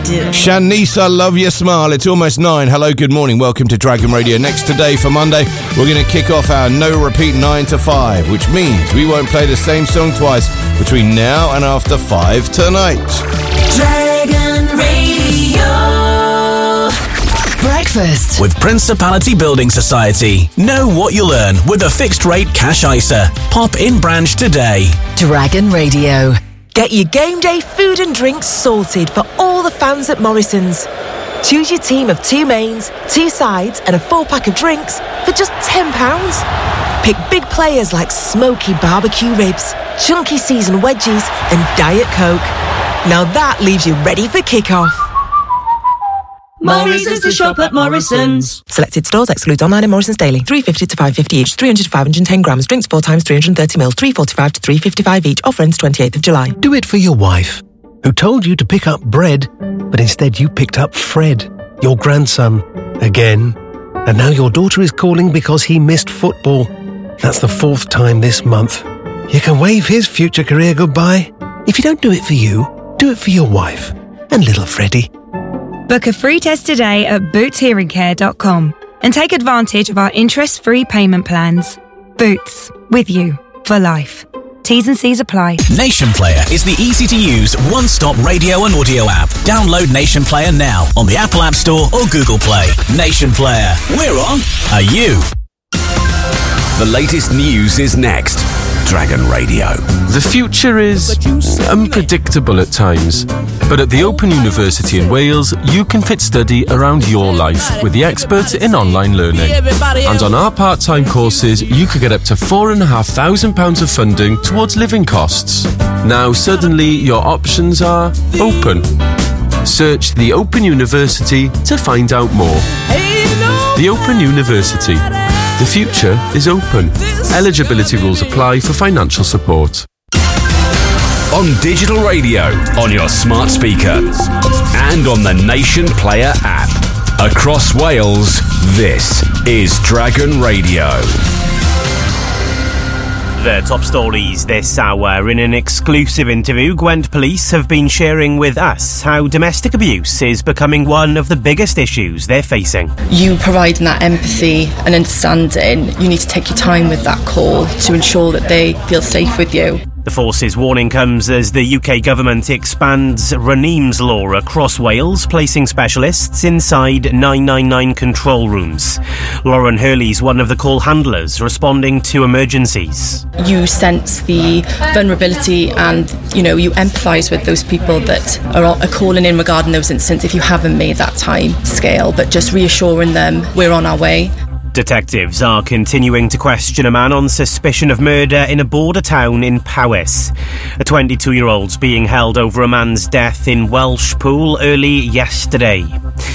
do. Shanice, I love your smile. It's almost 9. Hello, good morning. Welcome to Dragon Radio. Next today for Monday, we're going to kick off our no repeat 9 to 5, which means we won't play the same song twice between now and after 5 tonight. Dragon Radio. Breakfast with Principality Building Society. Know what you'll earn with a fixed rate cash ISA. Pop in branch today. Dragon Radio. Get your game day food and drinks sorted for all the fans at Morrison's. Choose your team of 2 mains, 2 sides and a 4-pack of drinks for just £10. Pick big players like smoky barbecue ribs, chunky seasoned wedges and Diet Coke. Now that leaves you ready for kick-off. Morrison's to shop at Morrison's. Selected stores excludes online and Morrison's daily. £3.50 to £5.50 each. 300 to 510 grams. Drinks 4 times 330 mils. £3.45 to £3.55 each. Offer ends 28th of July. Do it for your wife, who told you to pick up bread, but instead you picked up Fred, your grandson, again. And now your daughter is calling because he missed football. That's the 4th time this month. You can wave his future career goodbye. If you don't do it for you, do it for your wife and little Freddie. Book a free test today at bootshearingcare.com and take advantage of our interest-free payment plans. Boots, with you for life. T's and C's apply. Nation Player is the easy-to-use one-stop radio and audio app. Download Nation Player now on the Apple App Store or Google Play. Nation Player. We're on. Are you? The latest news is next. Dragon Radio. The future is unpredictable at times, but at the Open University in Wales, you can fit study around your life with the experts in online learning. And on our part-time courses, you could get up to £4,500 of funding towards living costs. Now suddenly your options are open. Search the Open University to find out more. The Open University. The future is open. Eligibility rules apply for financial support. On digital radio, on your smart speaker, and on the Nation Player app. Across Wales, this is Dragon Radio. The top stories this hour. In an exclusive interview, Gwent Police have been sharing with us how domestic abuse is becoming one of the biggest issues they're facing. You providing that empathy and understanding, you need to take your time with that call to ensure that they feel safe with you. The force's warning comes as the UK government expands Raneem's law across Wales, placing specialists inside 999 control rooms. Lauren Hurley's one of the call handlers responding to emergencies. You sense the vulnerability and, you empathise with those people that are calling in regarding those incidents if you haven't made that time scale, but just reassuring them we're on our way. Detectives are continuing to question a man on suspicion of murder in a border town in Powys. A 22-year-old's being held over a man's death in Welshpool early yesterday.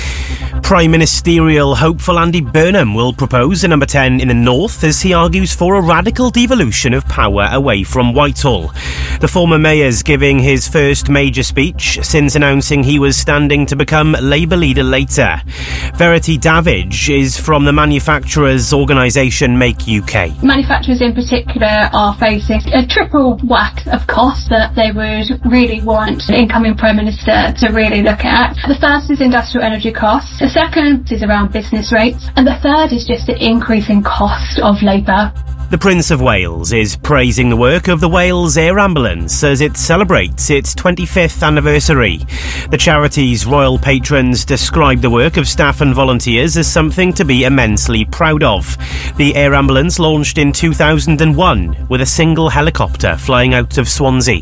Prime Ministerial hopeful Andy Burnham will propose a number 10 in the north as he argues for a radical devolution of power away from Whitehall. The former mayor's giving his first major speech since announcing he was standing to become Labour leader later. Verity Davidge is from the manufacturers organisation Make UK. Manufacturers in particular are facing a triple whack of costs that they would really want the incoming Prime Minister to really look at. The first is industrial energy costs. The second is around business rates. And the third is just the increasing cost of labour. The Prince of Wales is praising the work of the Wales Air Ambulance as it celebrates its 25th anniversary. The charity's royal patrons describe the work of staff and volunteers as something to be immensely proud of. The Air Ambulance launched in 2001 with a single helicopter flying out of Swansea.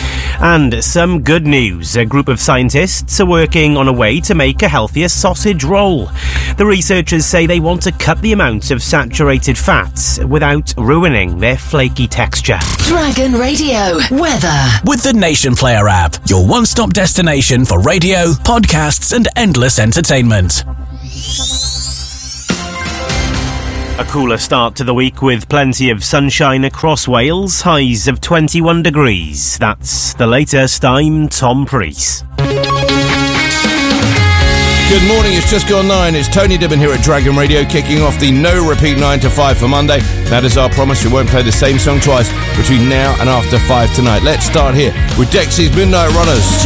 And some good news. A group of scientists are working on a way to make a healthier sausage roll. The researchers say they want to cut the amount of saturated fats without ruining their flaky texture. Dragon Radio weather with the Nation Player app, your one-stop destination for radio, podcasts and endless entertainment. A cooler start to the week with plenty of sunshine across Wales, highs of 21 degrees. That's the latest. I'm Tom Preece. Good morning, it's just gone 9. It's Tony Dibben here at Dragon Radio, kicking off the no repeat 9 to 5 for Monday. That is our promise. We won't play the same song twice between now and after 5 tonight. Let's start here with Dexy's Midnight Runners.